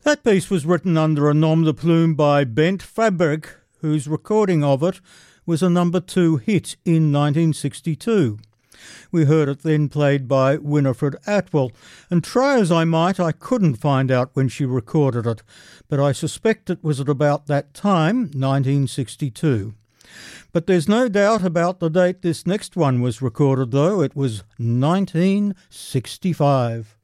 That piece was written under a nom de plume by Bent Fabric, whose recording of it was a number 2 hit in 1962. We heard it then played by Winifred Atwell, and try as I might, I couldn't find out when she recorded it, but I suspect it was at about that time, 1962. But there's no doubt about the date this next one was recorded, though. It was 1965.